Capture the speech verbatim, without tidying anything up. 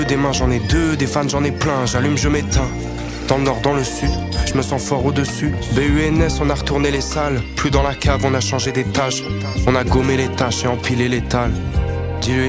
Des mains j'en ai deux, des fans j'en ai plein, j'allume je m'éteins. Dans le nord, dans le sud, je me sens fort au-dessus. B U N S, on a retourné les salles. Plus dans la cave, on a changé d'étage. On a gommé les tâches et empilé l'étal.